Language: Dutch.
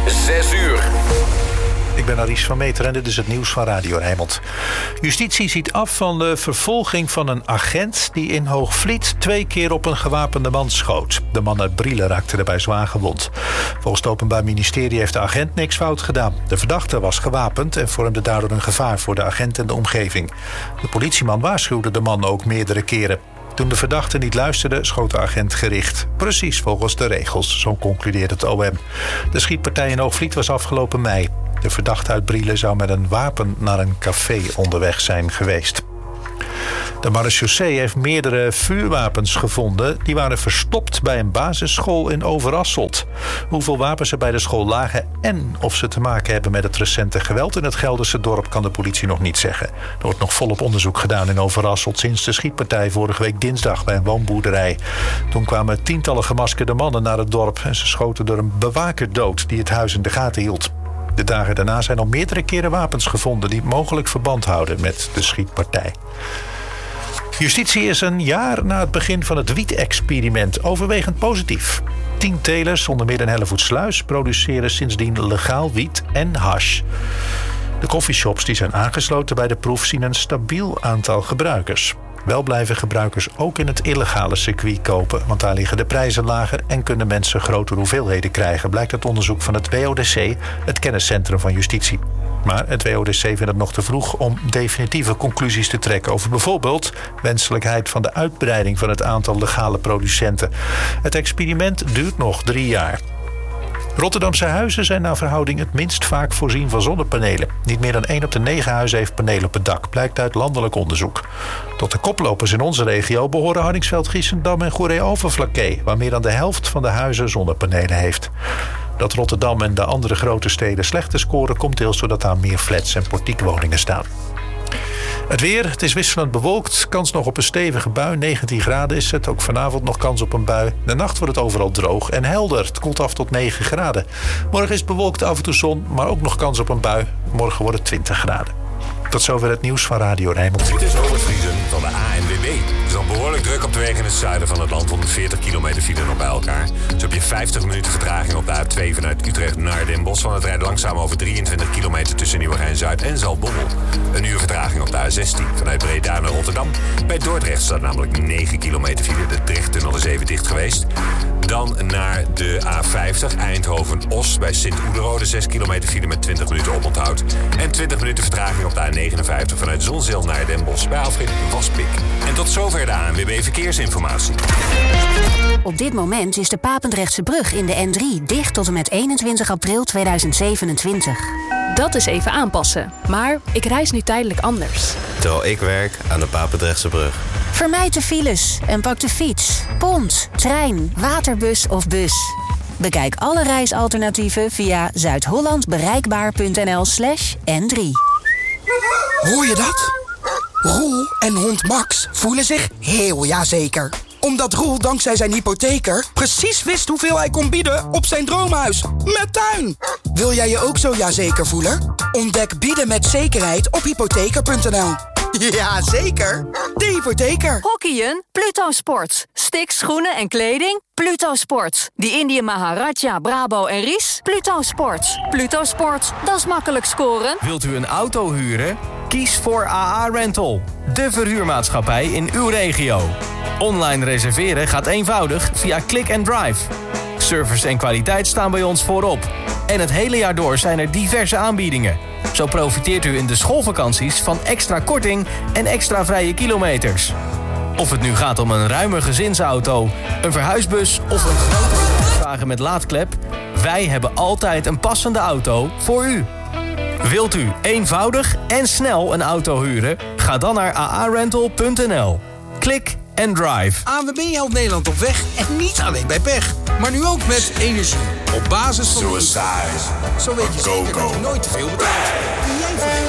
6 uur. Ik ben Aries van Meter en dit is het nieuws van Radio Rijnmond. Justitie ziet af van de vervolging van een agent die in Hoogvliet 2 keer op een gewapende man schoot. De man uit Brielen raakte daarbij zwaar gewond. Volgens het Openbaar Ministerie heeft de agent niks fout gedaan. De verdachte was gewapend en vormde daardoor een gevaar voor de agent en de omgeving. De politieman waarschuwde de man ook meerdere keren. Toen de verdachte niet luisterde, schoot de agent gericht. Precies volgens de regels, zo concludeert het OM. De schietpartij in Hoogvliet was afgelopen mei. De verdachte uit Brielen zou met een wapen naar een café onderweg zijn geweest. De marechaussee heeft meerdere vuurwapens gevonden. Die waren verstopt bij een basisschool in Overasselt. Hoeveel wapens er bij de school lagen en of ze te maken hebben met het recente geweld in het Gelderse dorp kan de politie nog niet zeggen. Er wordt nog volop onderzoek gedaan in Overasselt sinds de schietpartij vorige week dinsdag bij een woonboerderij. Toen kwamen tientallen gemaskerde mannen naar het dorp en ze schoten door een bewaker dood die het huis in de gaten hield. De dagen daarna zijn al meerdere keren wapens gevonden die mogelijk verband houden met de schietpartij. Justitie is een jaar na het begin van het wiet-experiment overwegend positief. 10 telers, onder meer in Hellevoetsluis, produceren sindsdien legaal wiet en hash. De coffeeshops die zijn aangesloten bij de proef zien een stabiel aantal gebruikers. Wel blijven gebruikers ook in het illegale circuit kopen, want daar liggen de prijzen lager en kunnen mensen grotere hoeveelheden krijgen, blijkt uit onderzoek van het WODC, het kenniscentrum van Justitie. Maar het WODC vindt het nog te vroeg om definitieve conclusies te trekken over bijvoorbeeld wenselijkheid van de uitbreiding van het aantal legale producenten. Het experiment duurt nog 3 jaar. Rotterdamse huizen zijn naar verhouding het minst vaak voorzien van zonnepanelen. Niet meer dan 1 op de 9 huizen heeft panelen op het dak, blijkt uit landelijk onderzoek. Tot de koplopers in onze regio behoren Hardingsveld, Giessendam en Goeree-Overflakkee, waar meer dan de helft van de huizen zonnepanelen heeft. Dat Rotterdam en de andere grote steden slechte scoren komt deels doordat daar meer flats en portiekwoningen staan. Het weer, het is wisselend bewolkt. Kans nog op een stevige bui. 19 graden is het. Ook vanavond nog kans op een bui. De nacht wordt het overal droog en helder. Het koelt af tot 9 graden. Morgen is het bewolkt, af en toe zon, maar ook nog kans op een bui. Morgen wordt het 20 graden. Tot zover het nieuws van Radio Rijnmond. Dit is Robert Vriesen van de ANWB. Het is al behoorlijk druk op de weg in het zuiden van het land. 140 kilometer file nog bij elkaar. Zo heb je 50 minuten vertraging op de A2 vanuit Utrecht naar Den Bosch. Van het rijdt langzaam over 23 kilometer tussen Nieuwegein-Zuid en Zaltbommel. Een uur vertraging op de A16 vanuit Breda naar Rotterdam. Bij Dordrecht staat namelijk 9 kilometer file. De Drechttunnel is even dicht geweest. Dan naar de A50 Eindhoven-Os bij Sint-Oederode. 6 kilometer file met 20 minuten oponthoud. En 20 minuten vertraging op de A59 vanuit Zonzeel naar Den Bosch bij Alfred Waspik. En tot zover de ANWB Verkeersinformatie. Op dit moment is de Papendrechtse brug in de N3 dicht tot en met 21 april 2027. Dat is even aanpassen. Maar ik reis nu tijdelijk anders. Terwijl ik werk aan de Papendrechtse brug. Vermijd de files en pak de fiets, pont, trein, waterbus of bus. Bekijk alle reisalternatieven via zuidhollandbereikbaar.nl/N3. Hoor je dat? Roel en hond Max voelen zich heel jazeker. Omdat Roel dankzij zijn hypotheker precies wist hoeveel hij kon bieden op zijn droomhuis. Met tuin! Wil jij je ook zo jazeker voelen? Ontdek bieden met zekerheid op hypotheker.nl. Ja, zeker. De hypotheker. Hockeyen? Pluto Sports. Sticks, schoenen en kleding? Pluto Sports. Die Indië Maharaja, Brabo en Ries? Pluto Sports. Pluto Sports, dat is makkelijk scoren. Wilt u een auto huren? Kies voor AA Rental. De verhuurmaatschappij in uw regio. Online reserveren gaat eenvoudig via Click and Drive. Service en kwaliteit staan bij ons voorop. En het hele jaar door zijn er diverse aanbiedingen. Zo profiteert u in de schoolvakanties van extra korting en extra vrije kilometers. Of het nu gaat om een ruime gezinsauto, een verhuisbus of een grote vrachtwagen met laadklep, wij hebben altijd een passende auto voor u. Wilt u eenvoudig en snel een auto huren? Ga dan naar aarental.nl. Klik en drive. ANWB helpt Nederland op weg en niet alleen bij pech. Maar nu ook met energie. Op basis van... Zo weet je zeker dat je nooit te veel betaalt. Kun jij voor